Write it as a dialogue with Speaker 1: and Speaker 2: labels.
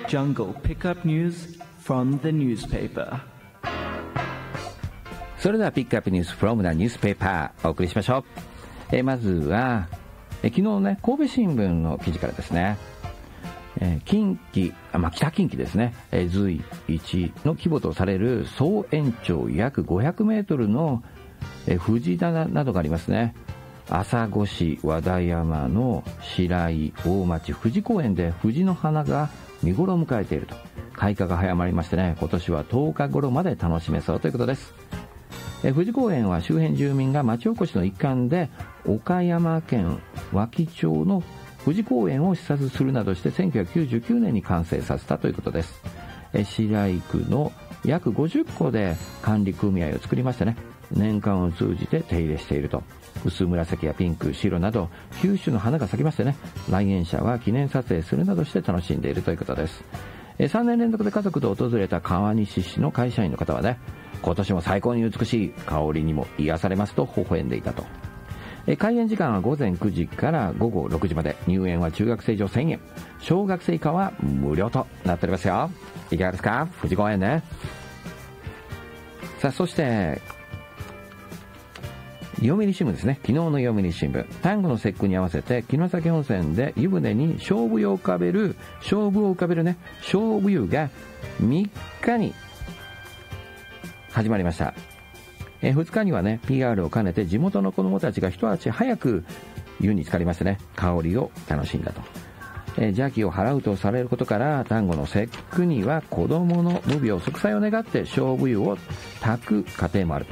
Speaker 1: Jungle Pickup News from the newspaper.
Speaker 2: それではピックアップニュース from the newspaper お送りしましょう。まずは昨日ね、神戸新聞の記事からですね、北近畿ですね、随一の規模とされる総延長約500メートルの藤棚などがありますね。朝来市和田山の白井大町藤公園で藤の花が見頃を迎えていると。開花が早まりましてね、今年は10日頃まで楽しめそうということです。藤公園は周辺住民が町おこしの一環で岡山県和気町の藤公園を視察するなどして1999年に完成させたということです。白井区の約50戸で管理組合を作りましてね、年間を通じて手入れしていると。薄紫やピンク、白など9種の花が咲きましてね、来園者は記念撮影するなどして楽しんでいるということです。3年連続で家族と訪れた川西市の会社員の方はね、今年も最高に美しい香りにも癒されますと微笑んでいたと。開園時間は午前9時から午後6時まで、入園は中学生以上1000円、小学生以下は無料となっておりますよ。いかがですか、藤公園ね。さあ、そして読売新聞ですね。昨日の読売新聞、端午の節句に合わせて城崎温泉で湯船に菖蒲を浮かべる菖蒲湯が3日に始まりました。2日にはね PR を兼ねて地元の子どもたちが一足早く湯に浸かりましてね、香りを楽しんだと。邪気を払うとされることから端午の節句には子どもの無病息災を願って菖蒲湯を炊く家庭もある